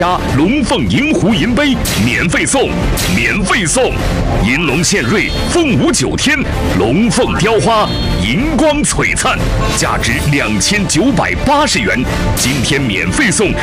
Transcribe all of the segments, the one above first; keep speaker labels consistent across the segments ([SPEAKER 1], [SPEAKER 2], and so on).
[SPEAKER 1] 家龙凤银湖银杯免费送，银龙献瑞，凤舞9天，龙凤雕花，银光璀璨，价值2980元，今天免费送，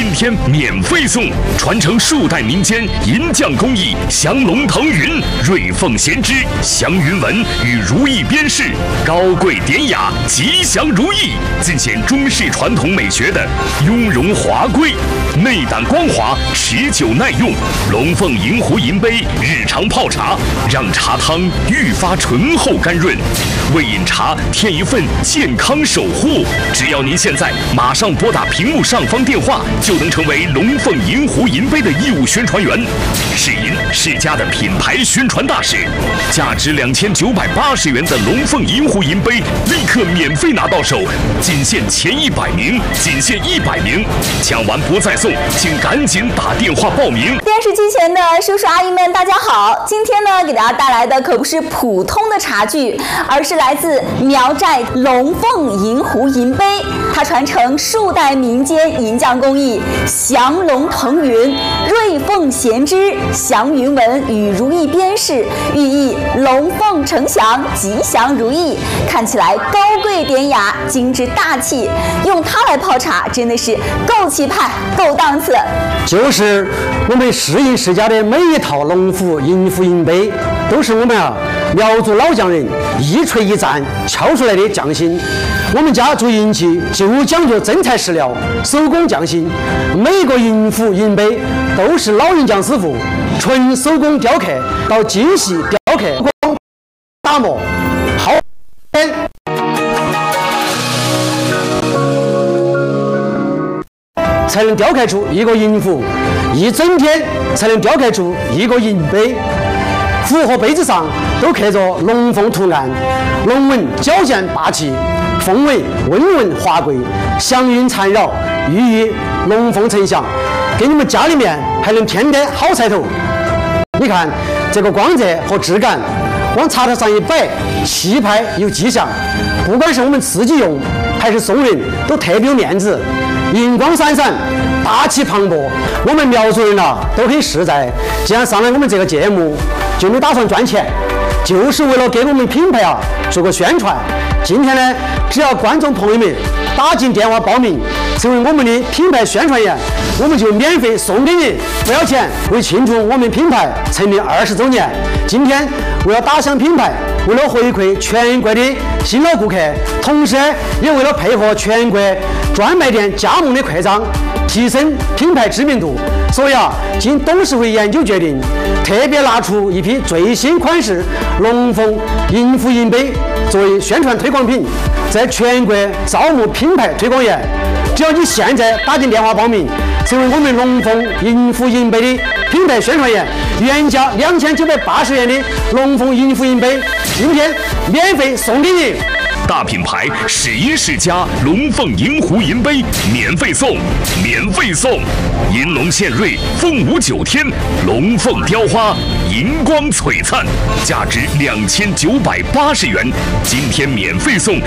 [SPEAKER 1] 传承数代民间银匠工艺，降龙腾云，瑞凤衔枝，祥云纹与如意边饰，高贵典雅，吉祥如意，尽显中式传统美学的雍容华贵，内胆光滑，持久耐用。龙凤银湖银杯日常泡茶，让茶汤愈发醇厚甘润。为饮茶添一份健康守护，只要您现在马上拨打屏幕上方电话，就能成为龙凤银湖银杯的义务宣传员。世银世家的品牌宣传大使，价值2980元的龙凤银湖银杯立刻免费拿到手，仅限前100名，抢完不再送，请赶紧打电话报名。
[SPEAKER 2] 电视机前的叔叔阿姨们，大家好！今天呢，给大家带来的可不是普通的茶具，而是来自苗寨龙凤银湖银杯。它传承数代民间银匠工艺，降龙腾云，瑞凤衔枝，祥云纹与如意边饰，寓意龙凤呈祥，吉祥如意，看起来高贵典雅，精致大气。用它来泡茶，真的是够气派，够档次。
[SPEAKER 3] 就是我们世银世家的每一套龙虎银湖银杯，都是我们苗族老匠人一锤一钻敲出来的匠心。我们家做银器就讲究真材实料，手工匠心。每个银壶银杯都是老银匠师傅纯手工雕刻到精细雕刻、打磨，好才能雕刻出一个银壶，一整天才能雕刻出一个银杯。壶和杯子上都刻着龙凤图案，龙纹矫健霸气，凤尾温润华贵，祥云缠绕，寓意龙凤呈祥，给你们家里面还能添点好彩头。你看这个光泽和质感，往茶台上一摆，气派又吉祥。不管是我们自己用还是送人，都特别有面子，银光闪闪，大气磅礴。我们苗族人都很实在，既然上来我们这个节目，就没打算赚钱，就是为了给我们品牌做个宣传。今天呢，只要观众朋友们打进电话报名，成为我们的品牌宣传员，我们就免费送给您，不要钱。为庆祝我们品牌成立20周年，今天为了打响品牌，为了回馈全国的新老顾客，同时也为了配合全国专卖店加盟的扩张，提升品牌知名度，所以经董事会研究决定，特别拿出一批最新款式龙凤银湖银杯作为宣传推广品，在全国招募品牌推广员。只要你现在打进电话报名，成为我们龙凤银湖银杯的品牌宣传员，原价2980元的龙凤银湖银杯，今天免费送给你。
[SPEAKER 1] 大品牌世银世家龙凤银湖银杯免费送，银龙献瑞，凤舞9天，龙凤雕花，银光璀璨，价值2980元，今天免费送，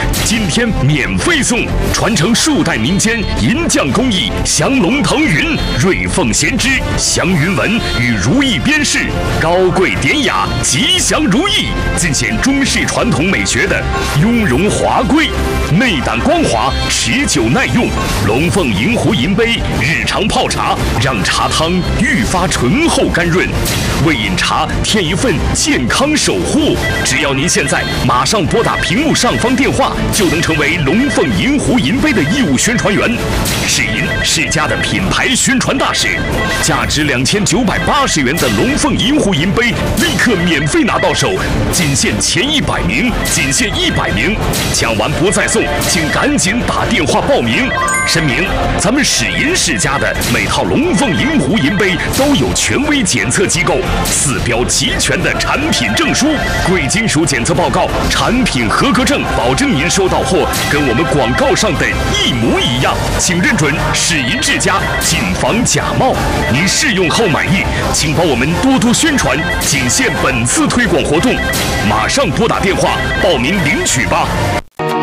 [SPEAKER 1] 传承数代民间银匠工艺，降龙腾云，瑞凤衔枝，祥云纹与如意边饰，高贵典雅，吉祥如意，尽显中式传统美学的雍容华贵，内胆光滑，持久耐用。龙凤银湖银杯日常泡茶，让茶汤愈发醇厚甘润。为饮茶添一份健康守护，只要您现在马上拨打屏幕上方电话，就能成为龙凤银湖银杯的义务宣传员。世银世家的品牌宣传大使，价值2980元的龙凤银湖银杯立刻免费拿到手，仅限前100名，抢完不再送，请赶紧打电话报名。声明：咱们世银世家的每套龙凤银湖银杯都有权威检测机构4标齐全的产品证书、贵金属检测报告、产品合格证，保证您收到货跟我们广告上的一模一样。请认准世银世家，谨防假冒。您试用后满意，请帮我们多多宣传，仅限本次推广活动。马上拨打电话报名领取吧。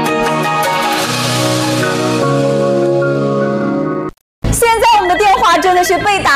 [SPEAKER 2] 现在我们的电话正的是被打